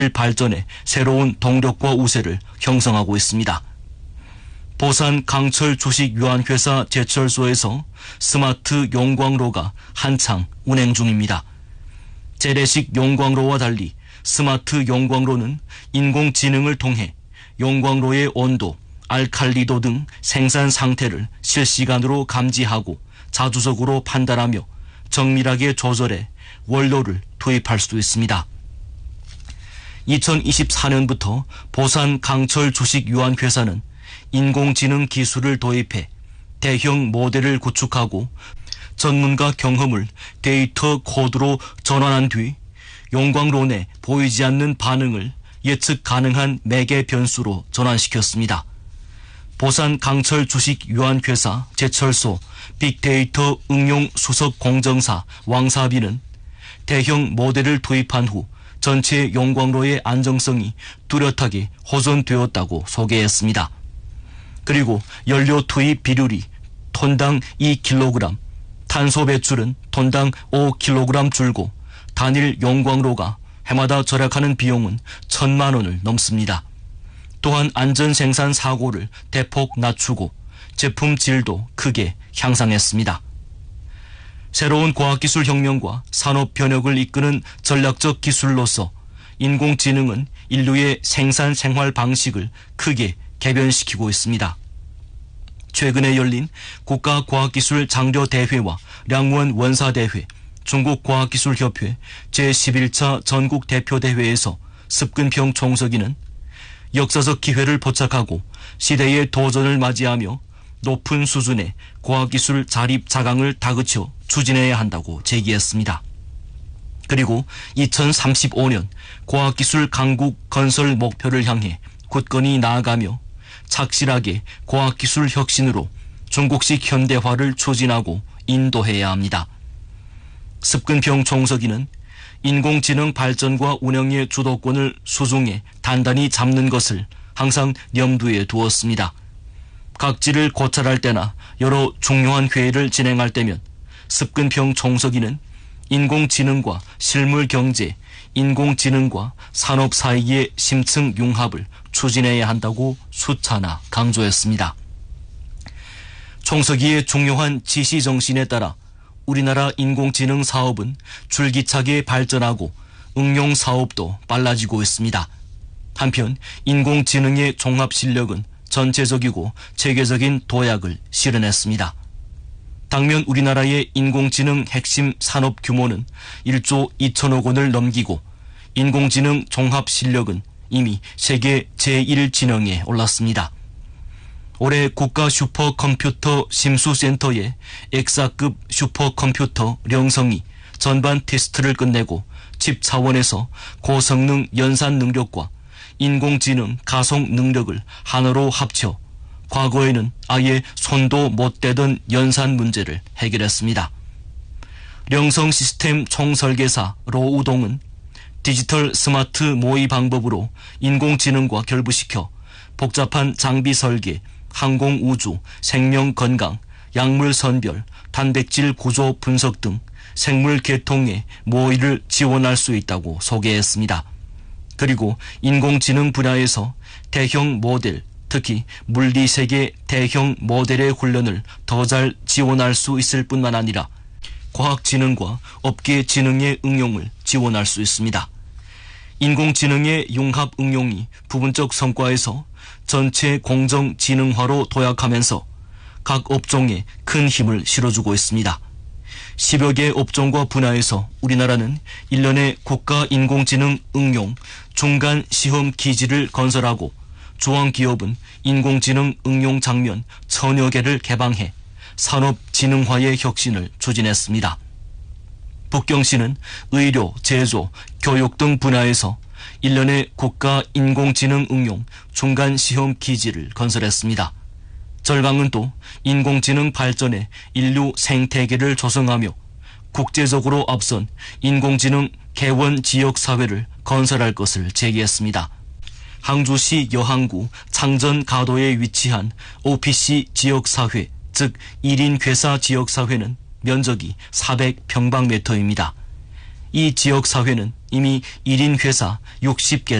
발전에 새로운 동력과 우세를 형성하고 있습니다. 보산 강철 주식유한회사 제철소에서 스마트 용광로가 한창 운행 중입니다. 재래식 용광로와 달리 스마트 용광로는 인공지능을 통해 용광로의 온도, 알칼리도 등 생산 상태를 실시간으로 감지하고 자주적으로 판단하며 정밀하게 조절해 원료를 투입할 수 있습니다. 2024년부터 보산 강철 주식유한회사는 인공지능 기술을 도입해 대형 모델을 구축하고 전문가 경험을 데이터 코드로 전환한 뒤 용광로 내 보이지 않는 반응을 예측 가능한 매개 변수로 전환시켰습니다. 보산 강철 주식유한회사 제철소 빅데이터 응용 수석 공정사 왕사비는 대형 모델을 투입한 후 전체 용광로의 안정성이 뚜렷하게 호전되었다고 소개했습니다. 그리고 연료 투입 비율이 톤당 2kg, 탄소 배출은 톤당 5kg 줄고 단일 용광로가 해마다 절약하는 비용은 1,000만 원을 넘습니다. 또한 안전 생산 사고를 대폭 낮추고 제품 질도 크게 향상했습니다. 새로운 과학기술 혁명과 산업 변혁을 이끄는 전략적 기술로서 인공지능은 인류의 생산 생활 방식을 크게 개변시키고 있습니다. 최근에 열린 국가과학기술 장려대회와 량원 원사대회, 중국과학기술협회 제11차 전국대표대회에서 습근평 총서기는 역사적 기회를 포착하고 시대의 도전을 맞이하며 높은 수준의 과학기술 자립 자강을 다그쳐 추진해야 한다고 제기했습니다. 그리고 2035년 과학기술 강국 건설 목표를 향해 굳건히 나아가며 착실하게 과학기술 혁신으로 중국식 현대화를 추진하고 인도해야 합니다. 습근평 총서기는 인공지능 발전과 운영의 주도권을 수중에 단단히 잡는 것을 항상 염두에 두었습니다. 각지를 고찰할 때나 여러 중요한 회의를 진행할 때면 습근평 총서기는 인공지능과 실물경제, 인공지능과 산업 사이의 심층 융합을 추진해야 한다고 수차나 강조했습니다. 총서기의 중요한 지시 정신에 따라 우리나라 인공지능 사업은 줄기차게 발전하고 응용 사업도 빨라지고 있습니다. 한편 인공지능의 종합 실력은 전체적이고 체계적인 도약을 실현했습니다. 당면 우리나라의 인공지능 핵심 산업 규모는 1조 2천억 원을 넘기고 인공지능 종합 실력은 이미 세계 제1진영에 올랐습니다. 올해 국가 슈퍼컴퓨터 심수센터의 엑사급 슈퍼컴퓨터 령성이 전반 테스트를 끝내고 칩 차원에서 고성능 연산 능력과 인공지능 가속 능력을 하나로 합쳐 과거에는 아예 손도 못 대던 연산 문제를 해결했습니다. 령성 시스템 총설계사 로우동은 디지털 스마트 모의 방법으로 인공지능과 결부시켜 복잡한 장비 설계, 항공우주, 생명건강, 약물 선별, 단백질 구조 분석 등 생물 계통의 모의를 지원할 수 있다고 소개했습니다. 그리고 인공지능 분야에서 대형 모델, 특히 물리세계 대형 모델의 훈련을 더 잘 지원할 수 있을 뿐만 아니라 과학지능과 업계지능의 응용을 지원할 수 있습니다. 인공지능의 융합 응용이 부분적 성과에서 전체 공정지능화로 도약하면서 각 업종에 큰 힘을 실어주고 있습니다. 10여 개 업종과 분야에서 우리나라는 1년에 국가 인공지능 응용 중간 시험 기지를 건설하고 중앙기업은 인공지능 응용 장면 1000여 개를 개방해 산업진흥화의 혁신을 추진했습니다. 북경시는 의료, 제조, 교육 등 분야에서 1년에 국가 인공지능 응용 중간 시험 기지를 건설했습니다. 절강은 또 인공지능 발전에 인류 생태계를 조성하며 국제적으로 앞선 인공지능 개원 지역사회를 건설할 것을 제기했습니다. 항주시 여항구 창전가도에 위치한 OPC 지역사회, 즉 1인 괴사 지역사회는 면적이 400평방미터입니다. 이 지역사회는 이미 1인 회사 60개